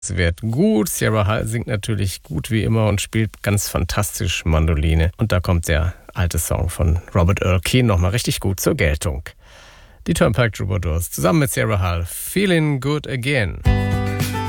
Es wird gut. Sierra Hull singt natürlich gut wie immer und spielt ganz fantastisch Mandoline. Und da kommt der alte Song von Robert Earl Keen nochmal richtig gut zur Geltung. Die Turnpike Troubadours zusammen mit Sierra Hull. Feeling Good Again.